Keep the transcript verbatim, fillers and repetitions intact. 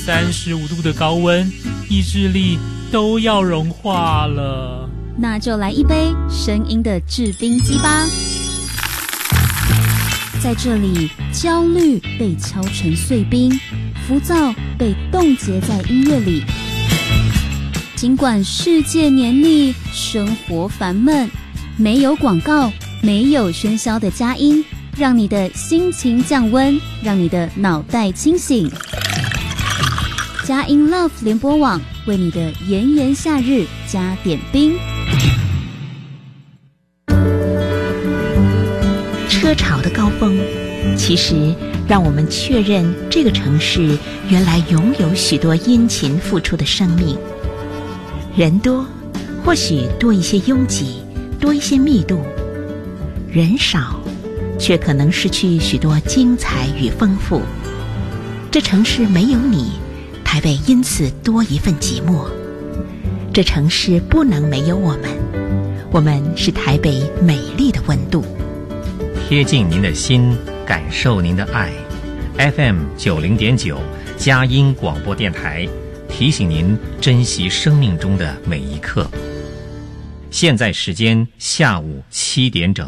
三十五度的高温，意志力都要融化了。 那就来一杯声音的制冰机吧。在这里，焦虑被敲成碎冰，浮躁被冻结在音乐里。尽管世界黏腻，生活烦闷，没有广告，没有喧嚣的佳音，让你的心情降温，让你的脑袋清醒。佳音 Love 联播网为你的炎炎夏日加点冰。 车潮的高峰，其实让我们确认这个城市原来拥有许多殷勤付出的生命。人多，或许多一些拥挤，多一些密度；人少，却可能失去许多精彩与丰富。这城市没有你，台北因此多一份寂寞。这城市不能没有我们，我们是台北美丽的温度。 贴近您的心，感受您的爱。F M 九零点九佳音广播电台提醒您珍惜生命中的每一刻。现在时间下午七点整。